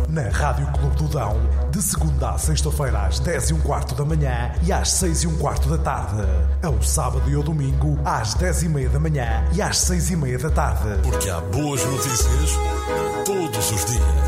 na Rádio Clube do Dão, de segunda à sexta-feira às 10h15 da manhã e às 6h15 da tarde. Ao sábado e ao domingo às 10h30 da manhã e às 6h30 da tarde. Porque há boas notícias todos os dias.